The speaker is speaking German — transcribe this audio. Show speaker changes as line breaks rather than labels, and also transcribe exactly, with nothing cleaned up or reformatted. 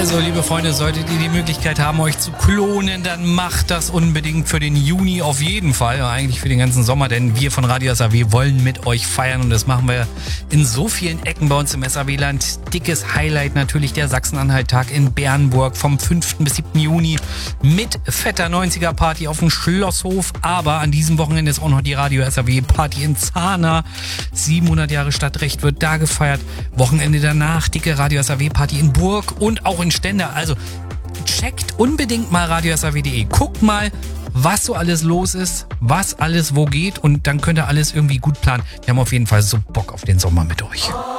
Also, liebe Freunde, solltet ihr die Möglichkeit haben, euch zu klonen, dann macht das unbedingt für den Juni auf jeden Fall. Ja, eigentlich für den ganzen Sommer, denn wir von Radio S A W wollen mit euch feiern und das machen wir in so vielen Ecken bei uns im S A W-Land. Dickes Highlight natürlich der Sachsen-Anhalt-Tag in Bernburg vom fünften bis siebten Juni mit fetter neunziger-Party auf dem Schlosshof. Aber an diesem Wochenende ist auch noch die Radio S A W-Party in Zahna. siebenhundert Jahre Stadtrecht wird da gefeiert. Wochenende danach dicke Radio S A W-Party in Burg und auch in Stender. Also checkt unbedingt mal radio s a w punkt de. Guckt mal, was so alles los ist, was alles wo geht und dann könnt ihr alles irgendwie gut planen. Wir haben auf jeden Fall so Bock auf den Sommer mit euch.